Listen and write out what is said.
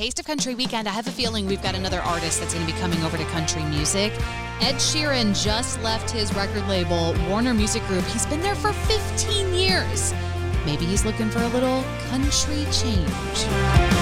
Taste of Country Weekend, I have a feeling we've got another artist that's going to be coming over to country music. Ed Sheeran just left his record label, Warner Music Group. He's been there for 15 years. Maybe he's looking for a little country change.